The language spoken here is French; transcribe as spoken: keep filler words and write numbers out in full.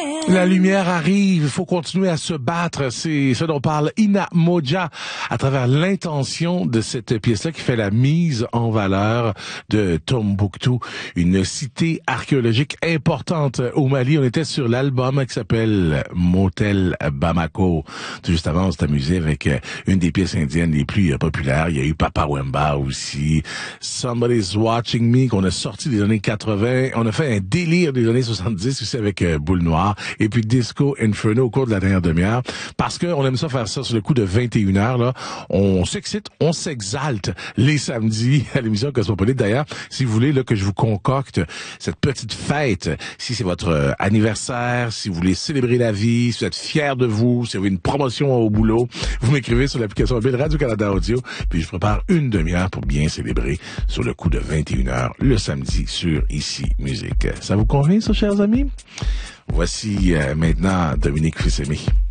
La lumière arrive, il faut continuer à se battre. C'est ce dont parle Ina Moja à travers l'intention de cette pièce-là qui fait la mise en valeur de Tombouctou, une cité archéologique importante au Mali. On était sur l'album qui s'appelle Motel Bamako. Tout juste avant, on s'est amusé avec une des pièces indiennes les plus populaires. Il y a eu Papa Wemba aussi, Somebody's Watching Me qu'on a sorti des années quatre-vingts. On a fait un délire des années soixante-dix aussi avec euh, Boule Noire et puis Disco Inferno au cours de la dernière demi-heure parce que on aime ça faire ça sur le coup de vingt et une heures là. On s'excite, on s'exalte les samedis à l'émission Cosmopolite. D'ailleurs, si vous voulez là que je vous concocte cette petite fête, si c'est votre euh, anniversaire, si vous voulez célébrer la vie, si vous êtes fiers de vous, si vous avez une promotion au boulot, vous m'écrivez sur l'application mobile Radio-Canada Audio, puis je prépare une demi-heure pour bien célébrer sur le coup de vingt et une heures le samedi sur Ici Musique. Ça vous convient, ça, chers amis? Voici euh, maintenant Dominique Fils-Aimé.